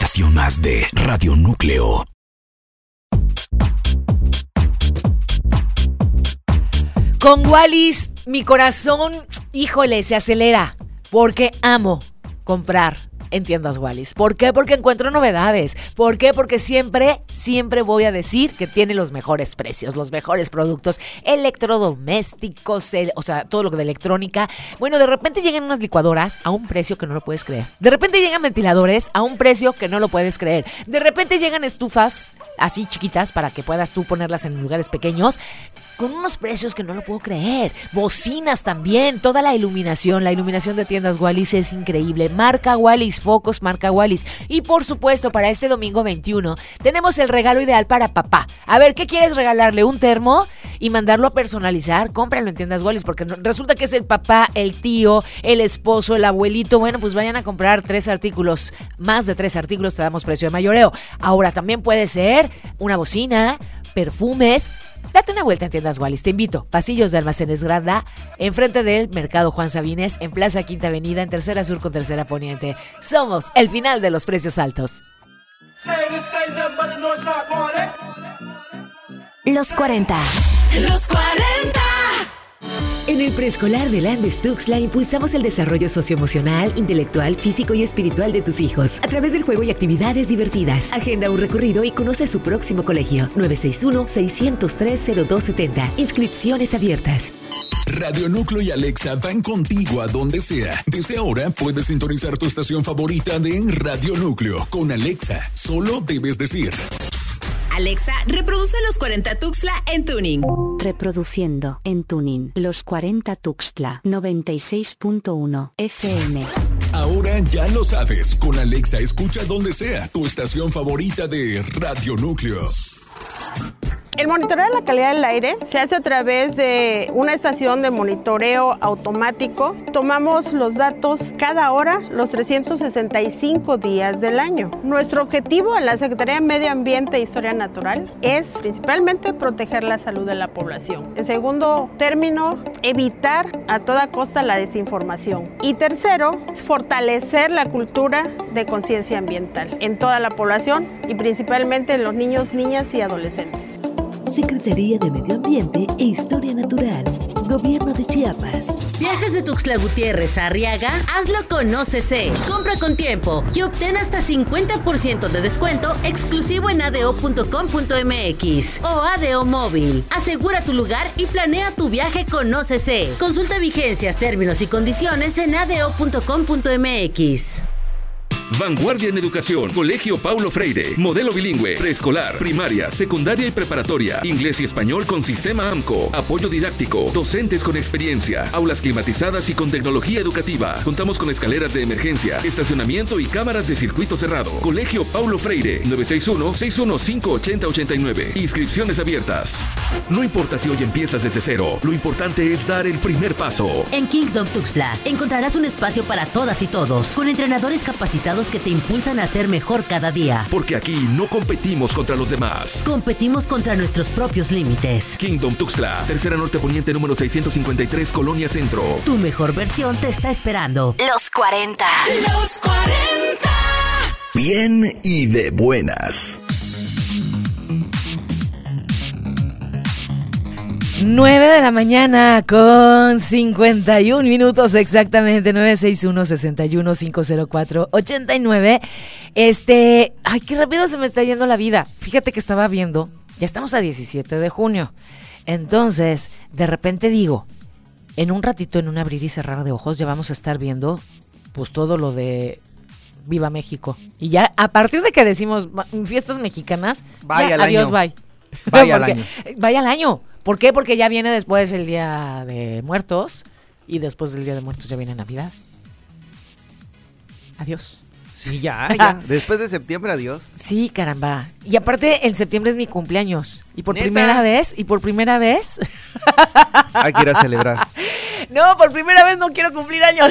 estación más de Radio Núcleo. Con Wallis, mi corazón, híjole, se acelera porque amo comprar en tiendas Wallis. ¿Por qué? Porque encuentro novedades. ¿Por qué? Porque siempre voy a decir que tiene los mejores precios, los mejores productos electrodomésticos, o sea, todo lo de electrónica. Bueno, de repente llegan unas licuadoras a un precio que no lo puedes creer. De repente llegan ventiladores a un precio que no lo puedes creer. De repente llegan estufas así chiquitas para que puedas tú ponerlas en lugares pequeños con unos precios que no lo puedo creer. Bocinas también, toda la iluminación de tiendas Wallis es increíble. Marca Wallis, focos marca Wallis. Y por supuesto, para este domingo 21 tenemos el regalo ideal para papá. A ver, ¿qué quieres regalarle? ¿Un termo? Y mandarlo a personalizar. Cómpralo en tiendas Wallis porque resulta que es el papá, el tío, el esposo, el abuelito. Bueno, pues vayan a comprar 3 artículos. Más de 3 artículos te damos precio de mayoreo. Ahora también puede ser una bocina, perfumes. Date una vuelta en tiendas Wallis, te invito. Pasillos de Almacenes Granda, enfrente del Mercado Juan Sabines, en Plaza Quinta Avenida, en Tercera Sur con Tercera Poniente. Somos el final de los precios altos. Los 40. Los 40. En el preescolar de Landes Tuxtla impulsamos el desarrollo socioemocional, intelectual, físico y espiritual de tus hijos a través del juego y actividades divertidas. Agenda un recorrido y conoce su próximo colegio. 961-603-0270. Inscripciones abiertas. Radio Núcleo y Alexa van contigo a donde sea. Desde ahora puedes sintonizar tu estación favorita de Radio Núcleo. Con Alexa, solo debes decir: Alexa, reproduce Los 40 Tuxtla en tuning. Reproduciendo en tuning Los 40 Tuxtla 96.1 FM. Ahora ya lo sabes. Con Alexa escucha donde sea tu estación favorita de Radio Núcleo. El monitoreo de la calidad del aire se hace a través de una estación de monitoreo automático. Tomamos los datos cada hora, los 365 días del año. Nuestro objetivo en la Secretaría de Medio Ambiente e Historia Natural es principalmente proteger la salud de la población. En segundo término, evitar a toda costa la desinformación. Y tercero, fortalecer la cultura de conciencia ambiental en toda la población y principalmente en los niños, niñas y adolescentes. Secretaría de Medio Ambiente e Historia Natural, Gobierno de Chiapas. Viajes de Tuxtla Gutiérrez a Arriaga, hazlo con OCC. Compra con tiempo y obtén hasta 50% de descuento exclusivo en adeo.com.mx o ADO Móvil. Asegura tu lugar y planea tu viaje con OCC. Consulta vigencias, términos y condiciones en adeo.com.mx. Vanguardia en Educación, Colegio Paulo Freire, modelo bilingüe, preescolar, primaria, secundaria y preparatoria, inglés y español con sistema AMCO, apoyo didáctico, docentes con experiencia, aulas climatizadas y con tecnología educativa. Contamos con escaleras de emergencia, estacionamiento y cámaras de circuito cerrado. Colegio Paulo Freire, 961-615-8089. Inscripciones abiertas. No importa si hoy empiezas desde cero, lo importante es dar el primer paso. En Kingdom Tuxtla encontrarás un espacio para todas y todos, con entrenadores capacitados que te impulsan a ser mejor cada día. Porque aquí no competimos contra los demás. Competimos contra nuestros propios límites. Kingdom Tuxtla, Tercera Norte Poniente número 653, Colonia Centro. Tu mejor versión te está esperando. Los 40. Los 40. Bien y de buenas. 9 de la mañana con 51 minutos exactamente, 961-61-504-89. Ay, qué rápido se me está yendo la vida. Fíjate que estaba viendo, ya estamos a 17 de junio. Entonces, de repente digo, en un ratito, en un abrir y cerrar de ojos, ya vamos a estar viendo pues todo lo de Viva México. Y ya, a partir de que decimos fiestas mexicanas, vaya ya, adiós, año. bye. Vaya al año. Vaya al año. ¿Por qué? Porque ya viene después el Día de Muertos y después del Día de Muertos ya viene Navidad. Adiós. Sí, ya. Después de septiembre, adiós. Sí, caramba. Y aparte, en septiembre es mi cumpleaños. Y por ¿Neta? primera vez... Hay que ir a celebrar. No, por primera vez no quiero cumplir años.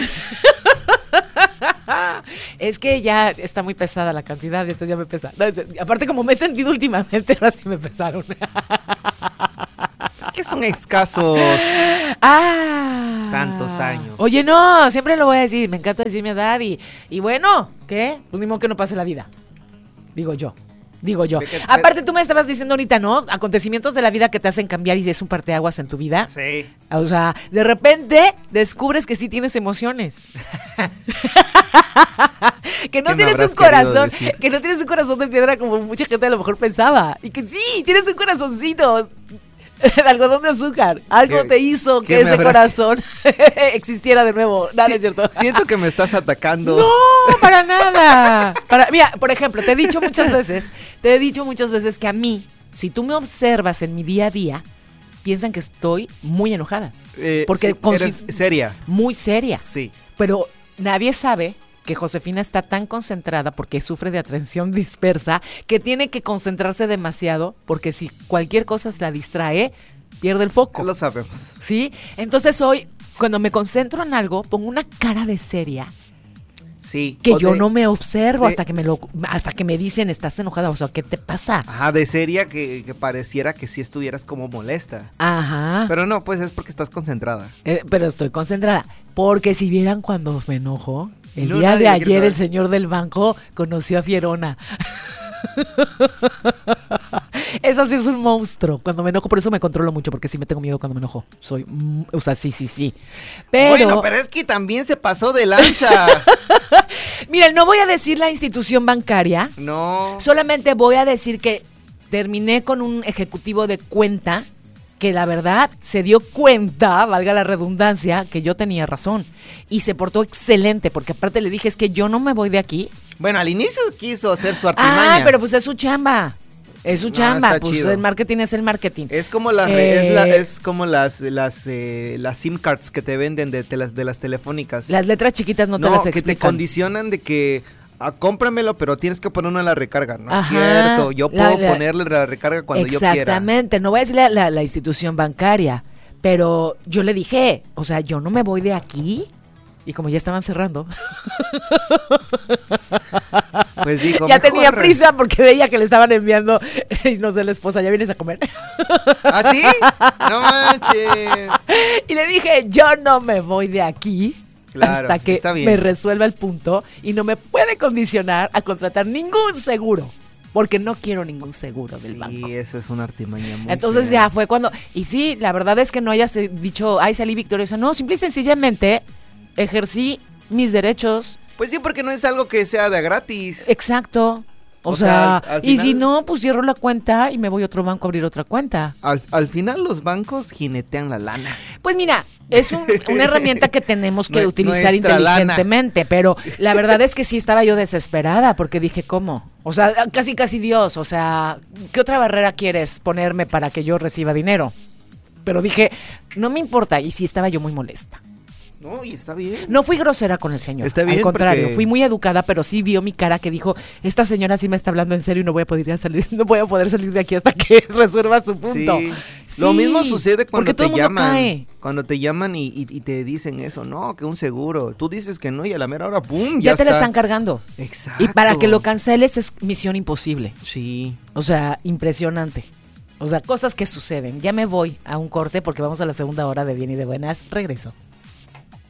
Es que ya está muy pesada la cantidad, entonces ya me pesa. No, aparte, como me he sentido últimamente, ahora sí me pesaron. Es que son escasos tantos años. Oye, no, siempre lo voy a decir. Me encanta decir mi edad y bueno, ¿qué? Pues ni modo que no pase la vida. Digo yo. Aparte, tú me estabas diciendo ahorita, ¿no? Acontecimientos de la vida que te hacen cambiar y es un parteaguas en tu vida. Sí. O sea, de repente descubres que sí tienes emociones. Que no tienes un corazón, que no tienes un corazón de piedra como mucha gente a lo mejor pensaba. Y que sí, tienes un corazoncito de algodón de azúcar. Algo te hizo que ese corazón existiera de nuevo. No, no es cierto. Siento que me estás atacando. No, para nada. Mira, por ejemplo, te he dicho muchas veces que a mí, si tú me observas en mi día a día, piensan que estoy muy enojada. Porque sí, eres seria. Muy seria. Sí. Pero nadie sabe que Josefina está tan concentrada porque sufre de atención dispersa que tiene que concentrarse demasiado porque si cualquier cosa se la distrae, pierde el foco. Lo sabemos. ¿Sí? Entonces hoy, cuando me concentro en algo, pongo una cara de seria. Sí. Que yo no me observo hasta que me dicen, estás enojada, o sea, ¿qué te pasa? Ajá, de seria que pareciera que sí estuvieras como molesta. Ajá. Pero no, pues es porque estás concentrada. Pero estoy concentrada. Porque si vieran cuando me enojo, el día de ayer el señor del banco conoció a Fierona. Eso sí es un monstruo. Cuando me enojo, por eso me controlo mucho, porque sí me tengo miedo cuando me enojo. O sea, sí. Pero... Bueno, pero es que también se pasó de lanza. Miren, no voy a decir la institución bancaria. No. Solamente voy a decir que terminé con un ejecutivo de cuenta que la verdad se dio cuenta, valga la redundancia, que yo tenía razón. Y se portó excelente, porque aparte le dije, es que yo no me voy de aquí. Bueno, al inicio quiso hacer su artimaña. Pero pues es su chamba. Es su chamba, pues chido. El marketing es el marketing. Es como es como las SIM cards que te venden de las telefónicas. Las letras chiquitas no te las explican. Que te condicionan de que cómpramelo, pero tienes que poner uno a la recarga, ¿no? Ajá, es cierto, yo puedo ponerle la recarga cuando yo quiera. Exactamente, no voy a decirle la institución bancaria, pero yo le dije, o sea, yo no me voy de aquí. Y como ya estaban cerrando, pues dijo, ya tenía prisa porque veía que le estaban enviando, y no sé, la esposa, ¿ya vienes a comer? ¿Ah, sí? No manches. Y le dije, yo no me voy de aquí. Claro, hasta que me resuelva el punto y no me puede condicionar a contratar ningún seguro. Porque no quiero ningún seguro del banco. Sí, eso es una artimaña muy Entonces ya fue cuando... Y sí, la verdad es que no hayas dicho, ay, salí victoriosa. No, simple y sencillamente ejercí mis derechos. Pues sí, porque no es algo que sea de gratis. Exacto. O sea, y si no, pues cierro la cuenta y me voy a otro banco a abrir otra cuenta. Al final los bancos jinetean la lana. Pues mira, es una herramienta que tenemos que utilizar inteligentemente, pero la verdad es que sí estaba yo desesperada porque dije, ¿cómo? O sea, casi Dios, o sea, ¿qué otra barrera quieres ponerme para que yo reciba dinero? Pero dije, no me importa, y sí estaba yo muy molesta. No, y está bien. No fui grosera con el señor. Está bien. Al contrario, fui muy educada, pero sí vio mi cara que dijo, esta señora sí me está hablando en serio y no voy a poder salir de aquí hasta que resuelva su punto. Sí. Lo mismo sucede cuando te llaman. Cae. Cuando te llaman y te dicen eso, no, que un seguro. Tú dices que no y a la mera hora, ¡pum! Ya te la están cargando. Exacto. Y para que lo canceles es misión imposible. Sí. O sea, impresionante. O sea, cosas que suceden. Ya me voy a un corte porque vamos a la segunda hora de Bien y de Buenas. Regreso.